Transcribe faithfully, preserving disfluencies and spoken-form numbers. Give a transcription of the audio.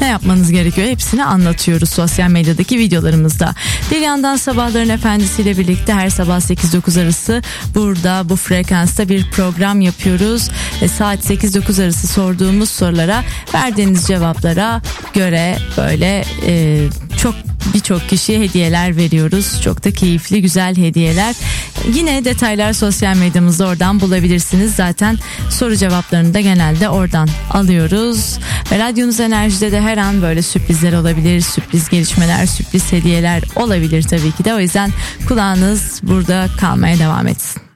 yapmanız gerekiyor? Hepsini anlatıyoruz sosyal medyadaki videolarımızda. Bir yandan Sabahların Efendisi ile birlikte her sabah sekiz dokuz arası burada bu frekansta bir program yapıyoruz. E, saat sekiz dokuz arası sorduğumuz sorulara verdiğiniz cevaplara göre böyle e, çok birçok kişiye hediyeler veriyoruz. Çok da keyifli, güzel hediyeler. Yine detaylar sosyal medyamızda, oradan bulabilirsiniz. Zaten soru cevaplarını da genelde oradan alıyoruz. Ve Radyonuz Enerji'de de her an böyle sürprizler olabilir. Sürpriz gelişmeler, sürpriz hediyeler olabilir tabii ki de. O yüzden kulağınız burada kalmaya devam etsin.